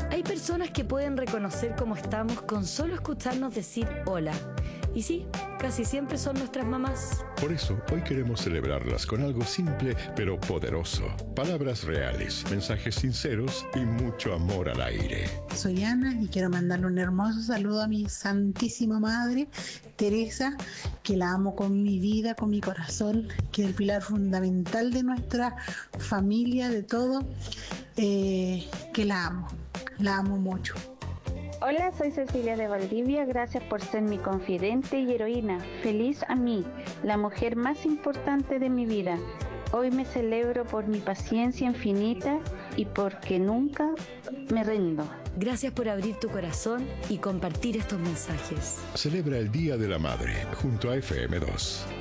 Hay personas que pueden reconocer cómo estamos con solo escucharnos decir hola. Y sí, casi siempre son nuestras mamás. Por eso, hoy queremos celebrarlas con algo simple pero poderoso. Palabras reales, mensajes sinceros y mucho amor al aire. Soy Ana y quiero mandarle un hermoso saludo a mi santísima madre, Teresa, que la amo con mi vida, con mi corazón, que es el pilar fundamental de nuestra familia, de todo, que la amo mucho. Hola, soy Cecilia de Valdivia, gracias por ser mi confidente y heroína. Feliz a mí, la mujer más importante de mi vida. Hoy me celebro por mi paciencia infinita y porque nunca me rindo. Gracias por abrir tu corazón y compartir estos mensajes. Celebra el Día de la Madre junto a FM2.